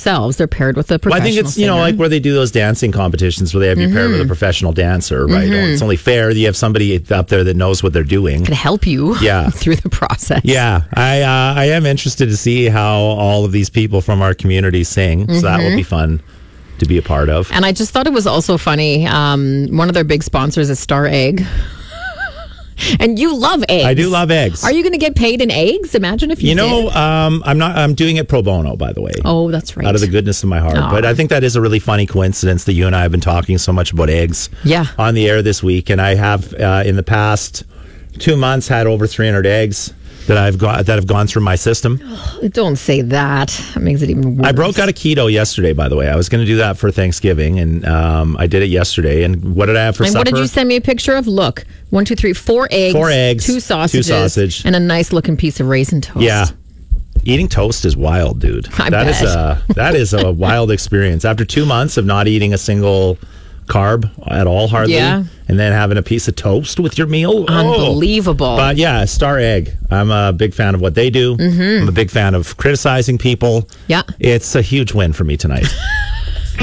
themselves. They're paired with a professional I think it's, singer. like where they do those dancing competitions where they have you paired with a professional dancer, right? It's only fair that you have somebody up there that knows what they're doing. Can help you through the process. Yeah, I am interested to see how all of these people from our community sing. So that will be fun to be a part of. And I just thought it was also funny. One of their big sponsors is Star Egg. And you love eggs. I do love eggs. Are you going to get paid in eggs? Imagine if you did. I'm doing it pro bono, by the way. Oh, that's right. Out of the goodness of my heart. Aww. But I think that is a really funny coincidence that you and I have been talking so much about eggs on the air this week. And I have, in the past 2 months, had over 300 eggs that have gone through my system. Don't say that. That makes it even worse. I broke out of keto yesterday, by the way. I was going to do that for Thanksgiving, and I did it yesterday. And what did I have for supper? What did you send me a picture of? Look, 1, 2, 3, 4 eggs. 4 eggs. 2 sausages. And a nice looking piece of raisin toast. Yeah. Eating toast is wild, dude. That is a wild experience. After 2 months of not eating a single carb at all, hardly, and then having a piece of toast with your meal. Unbelievable. But yeah, Star Egg. I'm a big fan of what they do. I'm a big fan of criticizing people. Yeah. It's a huge win for me tonight.